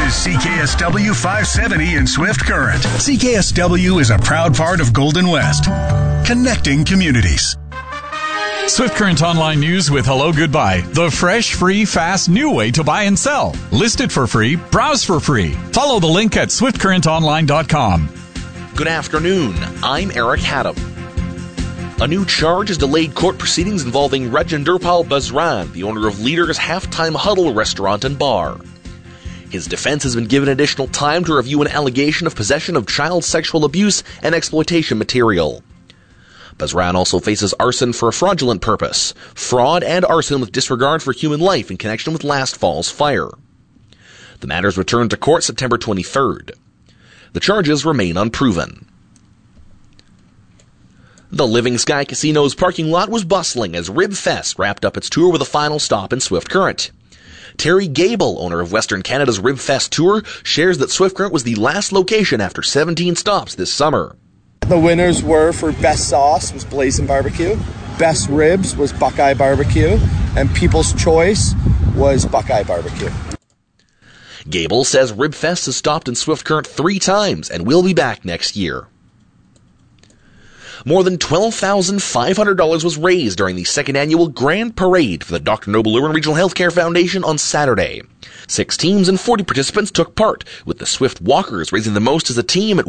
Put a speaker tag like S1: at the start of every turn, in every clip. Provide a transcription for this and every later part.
S1: is CKSW 570 in Swift Current. CKSW is a proud part of Golden West, connecting communities.
S2: Swift Current Online News with Hello Goodbye. The fresh, free, fast, new way to buy and sell. List it for free. Browse for free. Follow the link at swiftcurrentonline.com.
S3: Good afternoon. I'm Eric Haddam. A new charge has delayed court proceedings involving Rajendurpal Basran, the owner of Leader's Halftime Huddle restaurant and bar. His defense has been given additional time to review an allegation of possession of child sexual abuse and exploitation material. Basran also faces arson for a fraudulent purpose, fraud and arson with disregard for human life in connection with last fall's fire. The matters returned to court September 23rd. The charges remain unproven. The Living Sky Casino's parking lot was bustling as Rib Fest wrapped up its tour with a final stop in Swift Current. Terry Gable, owner of Western Canada's Rib Fest tour, shares that Swift Current was the last location after 17 stops this summer.
S4: The winners were for best sauce was Blazing Barbecue, best ribs was Buckeye Barbecue, and People's Choice was Buckeye Barbecue.
S3: Gable says Ribfest has stopped in Swift Current 3 times and will be back next year. More than $12,500 was raised during the second annual Grand Parade for the Dr. Noble Irwin Regional Healthcare Foundation on Saturday. 6 teams and 40 participants took part, with the Swift Walkers raising the most as a team at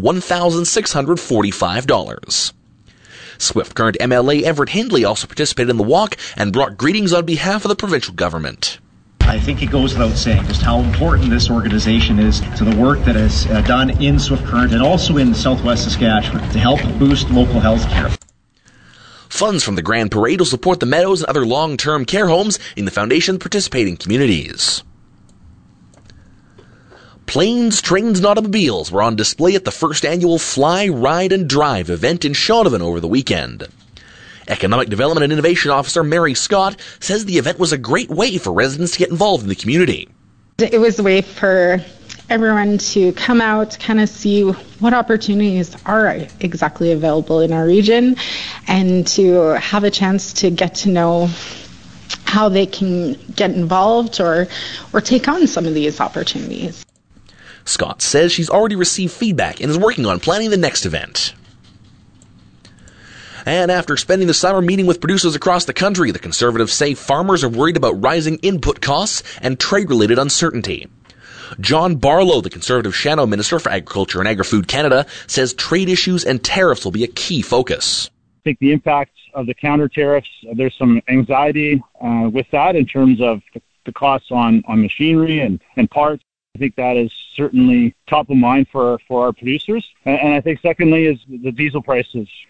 S3: $1,645. Swift Current MLA Everett Hindley also participated in the walk and brought greetings on behalf of the provincial government.
S5: I think it goes without saying just how important this organization is to the work that is done in Swift Current and also in southwest Saskatchewan to help boost local health care.
S3: Funds from the Grand Parade will support the Meadows and other long-term care homes in the Foundation's participating communities. Planes, trains, and automobiles were on display at the first annual Fly, Ride, and Drive event in Shaunavon over the weekend. Economic Development and Innovation Officer Mary Scott says the event was a great way for residents to get involved in the community.
S6: It was a way for everyone to come out, kind of see what opportunities are exactly available in our region, and to have a chance to get to know how they can get involved or take on some of these opportunities.
S3: Scott says she's already received feedback and is working on planning the next event. And after spending the summer meeting with producers across the country, the Conservatives say farmers are worried about rising input costs and trade-related uncertainty. John Barlow, the Conservative Shadow Minister for Agriculture and Agri-Food Canada, says trade issues and tariffs will be a key focus.
S7: I think the impact of the counter tariffs, there's some anxiety with that in terms of the costs on machinery and parts. I think that is certainly top of mind for our producers. And I think secondly is the diesel prices.